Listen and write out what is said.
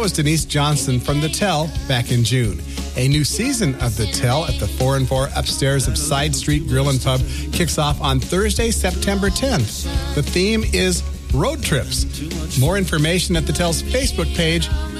was Denise Johnson from The Tell back in June. A new season of The Tell at the 4 and 4 upstairs of Side Street Grill and Pub kicks off on Thursday, September 10th. The theme is road trips. More information at The Tell's Facebook page